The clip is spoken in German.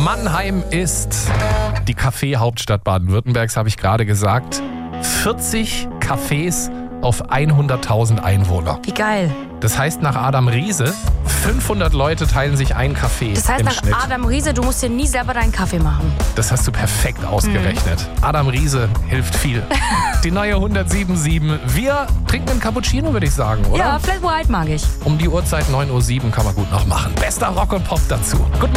Mannheim ist die Kaffeehauptstadt Baden-Württembergs, habe ich gerade gesagt. 40 Cafés auf 100.000 Einwohner. Wie geil. Das heißt, nach Adam Riese, 500 Leute teilen sich ein Café Das heißt, im nach Schnitt. Adam Riese, du musst dir nie selber deinen Kaffee machen. Das hast du perfekt ausgerechnet. Adam Riese hilft viel. Die neue 107.7. Wir trinken einen Cappuccino, würde ich sagen, oder? Ja, Flat White mag ich. Um die Uhrzeit 9:07 Uhr kann man gut noch machen. Bester Rock und Pop dazu. Guten